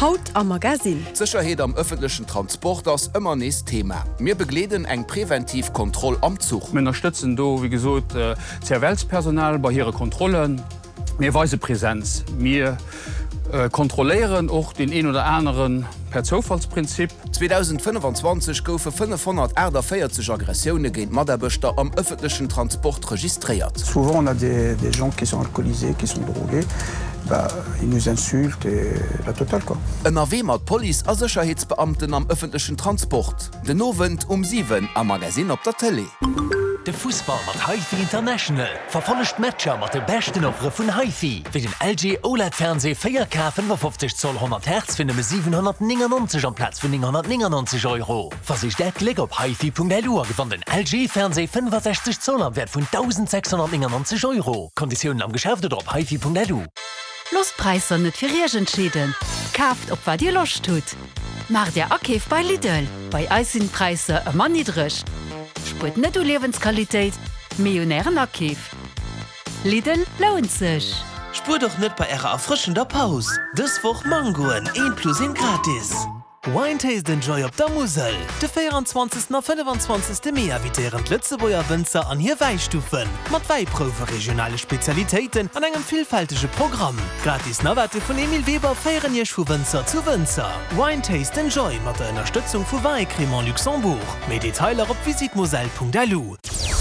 Haut am Magasin. Sicherheit am öffentlichen Transport ist immer nächstes Thema. Wir begleiten eng Präventivkontroll am Zug. Wir unterstützen da, wie gesagt, Zerwelspersonal bei ihren Kontrollen. Wir weisen Präsenz. Wir kontrollieren auch den einen oder anderen per Zufallsprinzip. 2025 goufe 540 Aggressionen gegen Maderbüchter am öffentlichen Transport registriert. Souvent on a des gens qui sont alcoolisés, qui sont drogués. Ils nous insultent et la totale quoi. NRW mat Police a Sicherheitsbeamten am öffentlichen Transport. Den Novent 7 am Magazin op der Tele. De Fußball mat HiFi International verfollecht Matscher mat de besten Offre vun HiFi. Wie den LG OLED-Fernseh 4K 55 Zoll 100 Hertz finde 799 am Platz vun 199 €. Versicht der Klick op hifi.lu gewann den LG Fernseh 65 Zoll am Wert vun 1699 €. Konditionen am Geschäfte op hifi.lu. Lospreise net fir Regenschäden. Kaft op wat Dir loch tut. Mar der Akeef bei Lidl. Bei Eisenpreise immer niedrig. Sput net Lebensqualität, Millionären Akeef. Lidl lohnt sich. Spur doch nicht bei ihrer erfrischender Pause. Das Woche Mangoen 1+1 gratis. Wine Taste Enjoy op der Musel. De 24. und 25. Mai invitieren Lützeburger Winzer an hier Weistufen. Mit Weihprobe regionale Spezialitäten an einem vielfältigen Programm. Gratis Nawarte von Emil Weber feiern ihr Schuhwinzer zu Winzer. Wine Taste Enjoy mit der Unterstützung von Weihcremant Luxemburg. Mehr Details auf visitmosel.lu.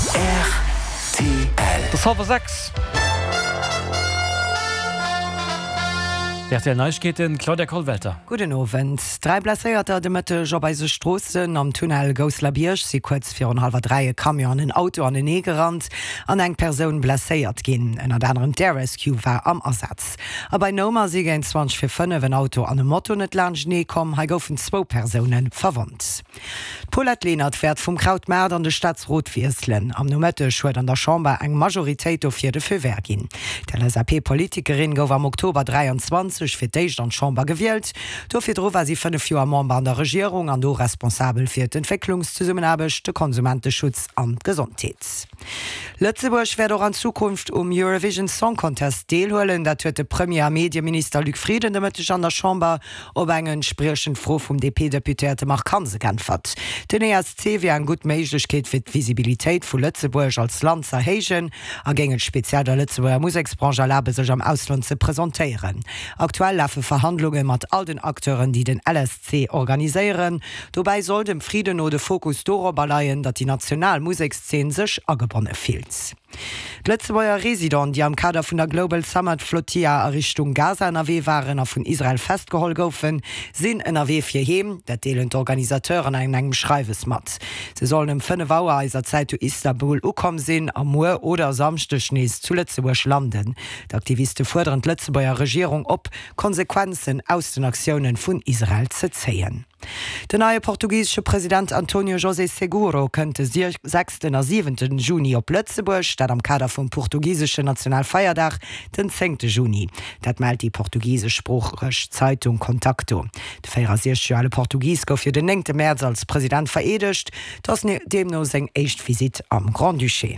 RTL. Das halb 6. Der Neuigkeiten Claudia Kohlwelter. Guten Abend. 3 Blessierter de Mitte jo bei se Strassen am Tunnel Gauslabiersch sie kurz 4,5 Kamion ein Auto an den gerannt an eng Person blessiert gin. En anderen der Rescue war am Ersatz. Aber bei Noma sie 20:05 wenn Auto an dem Motto net Land nee kom, ha goufen 2 Personen verwundt. Paulette Lehnert fährt vom Krautmerd an de Stadtrotwieselen. Am Numette schuet an der Chamber eng Majoritéit auf 4 Fürwehr gin. Der LSAP-Politikerin gouf am Oktober 23 fir d'Eicht an Chamber gewählt. Dofir dro war sie 5 Joer Member an der Regierung an do responsabel fir d'Entwicklungszusammenarbeit, de Konsumentenschutz an Gesundheit. Lützeburg wird auch an Zukunft Eurovision Song Contest deelholen. Dat huet de Premier Medienminister Luc Frieden demëttech an der Chamber op engen sprierschen Fro vum DP-Deputierte Mark Hanse geantwort. Den ESC wie en gut Méiglechkeet fir d'Visibilitéit vu Lützeburg als Land zerhégen, a gegen speziell der Lützeburger Musiksbranche labe sech am Ausland ze präsentieren. Aktuell laufen Verhandlungen mit all den Akteuren, die den LSC organisieren. Dabei soll dem Frieden oder Fokus darüber leihen, dass die Nationalmusikszene sich angebunden fühlt. Die Lützeburger Residenten, die am Kader von der Global Summit Flotilla Richtung Gaza NRW waren und von Israel festgeholt wurden, sind NRW für ihn, das teilen die Organisatoren in einem Schreiben mit. Sie sollen um 5 Uhr dieser Zeit zu Istanbul ankommen sind, am Moor oder Samstag zu Lützeburg landen. Die Aktivisten fordern die Lützeburger Regierung op, Konsequenzen aus den Aktionen von Israel zu ziehen. Der neue portugiesische Präsident Antonio José Seguro könnte 6. und 7. Juni op Lützeburg, statt am Kader vom portugiesischen Nationalfeiertag, den 10. Juni. Das meldet die portugiesischsprachige Zeitung Contacto. Der 64-jährige Portugies gouf für den 9. März als Präsident veredigt, das dem no seg echt Visit am Grand Duché.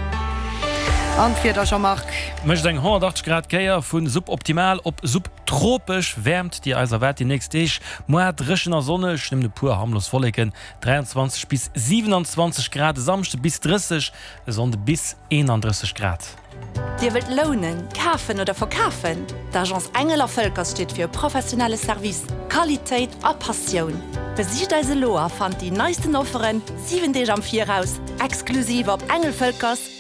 Anfir Mark Mcht eng 180 Grad Käier vun suboptimal op subtropisch wärmt die Eiser Wert die nächste Eich Moer dreschener Sonne schnimm de pur harmlos volleken 23 bis 27 Grad samchte bis 30 sonde bis 31 Grad. Dir wilt lohnen, kaufen oder verkaufen. D'Agence Engeler Völker steht für professionelle Service, Qualität a Passion. Besicht eise Loa fand die neuesten Offeren 7 Deg am 4 raus, exklusiv op Engelvölkers